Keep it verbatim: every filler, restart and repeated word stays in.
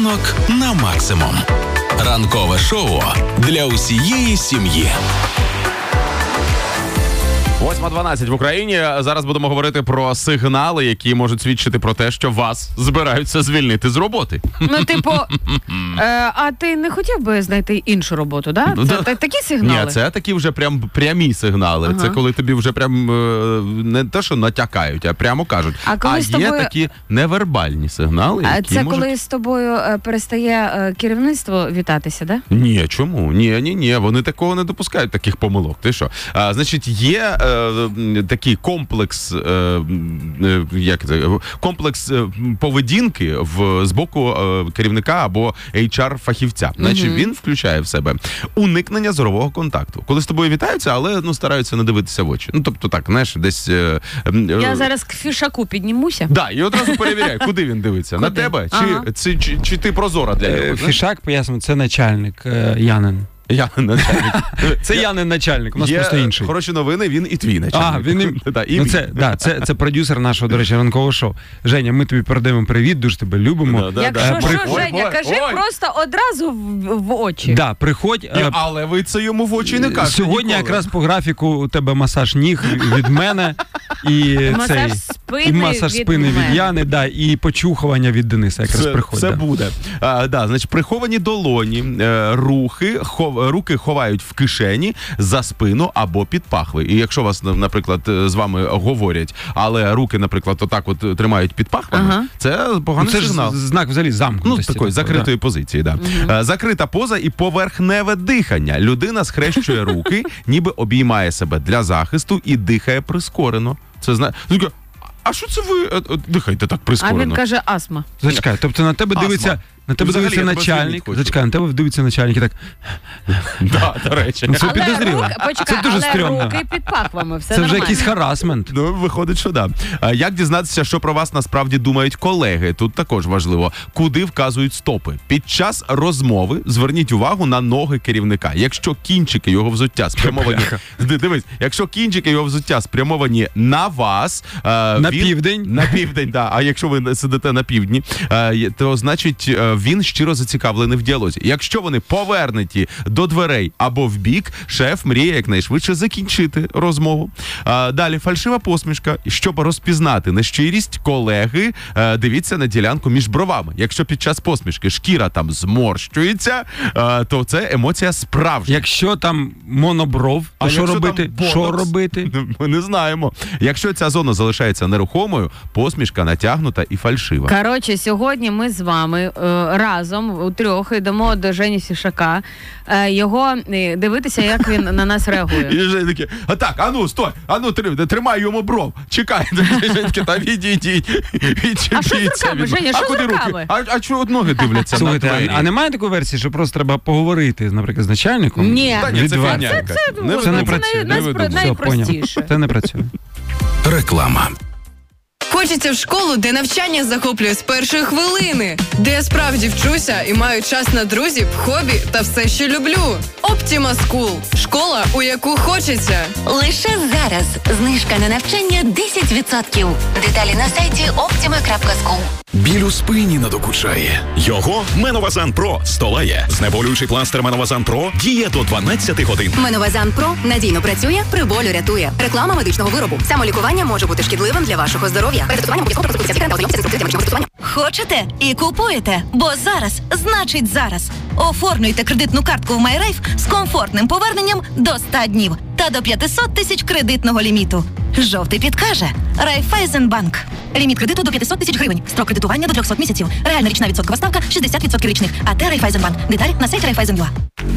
Ранок на максимум. Ранкове шоу для усієї сім'ї. восьма дванадцять в Україні. Зараз будемо говорити про сигнали, які можуть свідчити про те, що вас збираються звільнити з роботи. Ну, типу, е, а ти не хотів би знайти іншу роботу, да? Це Да. та- такі сигнали? Ні, це такі вже прям прямі сигнали. Ага. Це коли тобі вже прям е, не те, що натякають, а прямо кажуть. А коли а з є тобою- такі невербальні сигнали, А які це можуть... коли з тобою е, перестає е, керівництво вітатися, да? Ні, чому? Ні, ні, ні, вони такого не допускають, таких помилок. Ти що? А, значить, є е, такий комплекс, е, е, як це, комплекс е, поведінки в, з боку е, керівника або ейч ар-фахівця. Значить, Мгм. він включає в себе уникнення зорового контакту. Коли з тобою вітаються, але ну, стараються не дивитися в очі. Ну, тобто так, знаєш, десь... Е, е, Я зараз к фішаку піднімуся. Да, і одразу перевіряю, куди він дивиться. На Куди? тебе? Чи, Ага. чи, чи, чи ти прозора для нього? Е, знаєш? Фішак, поясню, це начальник е, Янин. Я начальник. Це Янин начальник, у нас Є просто інший. хороші новини, він і твій начальник. А, він і... Да, і ну, мій. це, да, це, це продюсер нашого, до речі, ранкового шоу. Женя, ми тобі передаємо привіт, дуже тебе любимо. Да, да, Якщо да. що, Ой, Женя, ой, кажи ой. просто одразу в, в очі. Да, приходь. Ні, е, але ви це йому в очі не кажете. Сьогодні ніколи. якраз по графіку у тебе масаж ніг від мене і Масаж цей, спини і масаж від спини від, мене. Яни, да, і почухування від Дениса якраз Це, приходь. це да. буде. А, да, значить, приховані долоні, е, рухи, хов, руки ховають в кишені, за спину або під пахви. І якщо вас, наприклад, з вами говорять, але руки, наприклад, отак от тримають під пахвами, Ага. це Ну, поганий це ж сигнал. знак взагалі Ну, замкнутості. такої закритої да. позиції, да. Е, Закрита поза і поверхневе дихання. Людина схрещує руки, ніби обіймає себе для захисту і дихає прискорено. Це зна... Ну, таке, а що це ви е, е, дихаєте так А прискорено? він каже астма. Зачекай, тобто на тебе Астма. дивиться, на тебе Взагалі, дивиться я тебе звільнити начальник. хочу. Зачекай, на тебе дивиться начальник і так. Да, до речі. Ну, це Але підозріло. руки, почекай, Це дуже але стрьомно. руки під пахвами, все Це вже нормально. якийсь харасмент. Ну, виходить, що да. А як дізнатися, що про вас насправді думають колеги? Тут також важливо. Куди вказують стопи? Під час розмови зверніть увагу на ноги керівника. Якщо кінчики його взуття спрямовані... Ди- Дивись, якщо кінчики його взуття спрямовані на вас... е, На він- південь. На південь, да. А якщо ви сидите на півдні, е, то значить е, він щиро зацікавлений в діалозі. Якщо вони повернуті до дверей або в бік, шеф мріє якнайшвидше закінчити розмову. А, далі фальшива посмішка. Щоб розпізнати нещирість колеги, е, дивіться на ділянку між бровами. Якщо під час посмішки шкіра там зморщується, е, то це емоція справжня. Якщо там монобров, А то що якщо робити? там ботокс? Що робити? Ми не знаємо. Якщо ця зона залишається нерухомою, посмішка натягнута і фальшива. Коротше, сьогодні ми з вами е, разом у трьох йдемо до Жені Фішака, е, його е, дивитися, як він на нас реагує. І Женя таке, а так, а ну, стой, а ну, тримай, тримай йому бров, чекай. Женя таке, та відійдіть, відчепіться. А що з руками, від- Женя, а що з куди руки? руками? А, а чого от ноги дивляться Слухайте, на двері? а, а немає такої версії, що просто треба поговорити, наприклад, з начальником? Ні. Та ні, це Відверто. фігня Це, якась. це, Не це, Це не видумуй. працює. най- Не найспро- видумуй. Все, поняв. найпростіше. Це не працює. Реклама. Хочеться в школу, де навчання захоплює з першої хвилини, де я справді вчуся і маю час на друзів, хобі та все, що люблю. Optima School – школа, у яку хочеться. Лише зараз знижка на навчання десять відсотків. Деталі на сайті optima крапка school. Біль у спині надокучає. Його Меновазан Про столає. Знеболюючий пластир Меновазан Про діє до дванадцяти годин. Меновазан Про надійно працює, при болю рятує. Реклама медичного виробу. Самолікування може бути шкідливим для вашого здоров'я. Перед тестуванням обов'язково проконсультуйтеся з лікарем та ознайомтеся з інструкцією для медичного тестування. Хочете і купуєте, бо зараз значить зараз. Оформлюйте кредитну картку в MyRafe з комфортним поверненням до ста днів та до п'ятсот тисяч кредитного ліміту. Жовтий підкаже Райфайзенбанк. Ліміт кредиту до п'ятсот тисяч гривень. Строк кредитування до трьохсот місяців. Реальна річна відсоткова ставка шістдесят відсотків річних. АТ Райфайзенбанк. Деталі на сайті Райфайзен.ua.